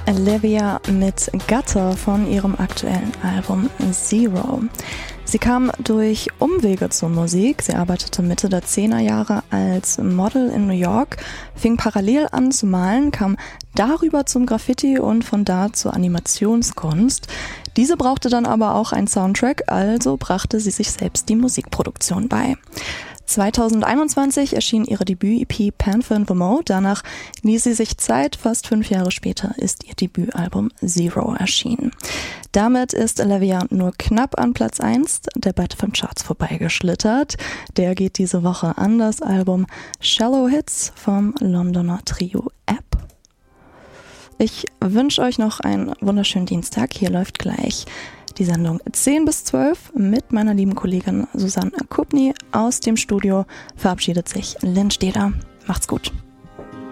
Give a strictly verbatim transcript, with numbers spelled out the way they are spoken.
Olivia mit Gutter von ihrem aktuellen Album Zero. Sie kam durch Umwege zur Musik. Sie arbeitete Mitte der Zehnerjahre als Model in New York, fing parallel an zu malen, kam darüber zum Graffiti und von da zur Animationskunst. Diese brauchte dann aber auch einen Soundtrack, also brachte sie sich selbst die Musikproduktion bei. zweitausendeinundzwanzig erschien ihre Debüt-E P Panther in the Mo. Danach ließ sie sich Zeit. Fast fünf Jahre später ist ihr Debütalbum Zero erschienen. Damit ist Olivia nur knapp an Platz eins der Bad F M Charts vorbeigeschlittert. Der geht diese Woche an das Album Shallow Hits vom Londoner Trio App. Ich wünsche euch noch einen wunderschönen Dienstag. Hier läuft gleich die Sendung zehn bis zwölf mit meiner lieben Kollegin Susanne Kupny. Aus dem Studio verabschiedet sich Lynn Steder. Macht's gut.